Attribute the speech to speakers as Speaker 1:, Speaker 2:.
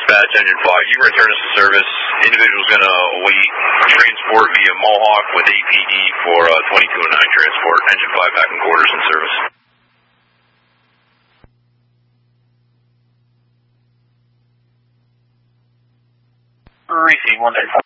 Speaker 1: dispatch, Engine 5. You return us to service. Individual's going to await transport via Mohawk with APD for 2209 transport. Engine 5 back in quarters in service.
Speaker 2: Receive 135.